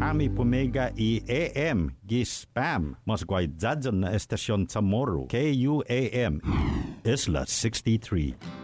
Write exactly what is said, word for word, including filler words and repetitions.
Kami pumega i A M gi spam. Mas guay jadjan na estasyon sa Moro. K U A M Isla sixty-three.